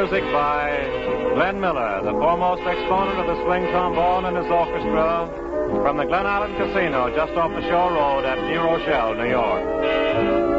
music by Glenn Miller, the foremost exponent of the swing trombone and his orchestra, from the Glen Island Casino just off the Shore Road at New Rochelle, New York.